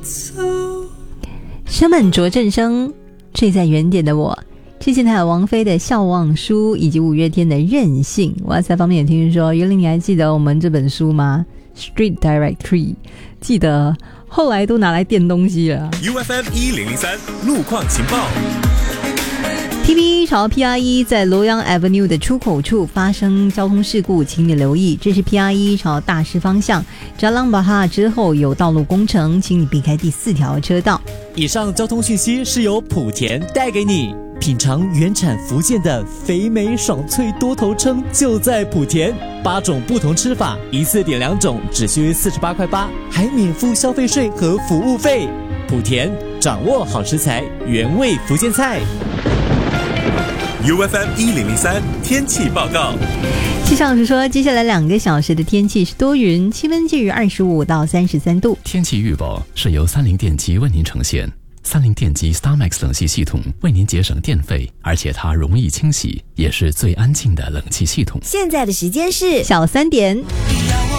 生猛着正声，坠在原点的我。之前还有王菲的《笑忘书》，以及五月天的《任性》。哇塞，方面也听说，袁玲，你还记得我们这本书吗？ Street Directory， 记得后来都拿来垫东西了。 UFM 1003路况情报。 TP 朝 PR1 在罗阳 Avenue 的出口处发生交通事故，请你留意，这是 PR1 朝大师方向扎朗巴哈之后有道路工程，请你避开第4条车道。 以上交通讯息是由莆田带给你，品尝原产福建的肥美爽脆多头鲭就在莆田，8种不同吃法，一次点2种只需48块8，还免付消费税和服务费。莆田掌握好食材，原味福建菜。 UFM 1003天气报告。 气象署说，接下来2个小时的天气是多云，气温介于25到33度。 天气预报是由三菱电机为您呈现。三菱电机 StarMax 冷气系统为您节省电费，而且它容易清洗，也是最安静的冷气系统。 现在的时间是小3点。